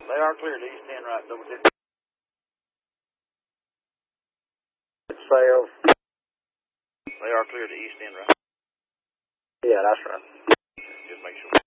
They are clear to east end right, double 2. Sales. They are clear to east end right. Yeah, that's right. Just make sure.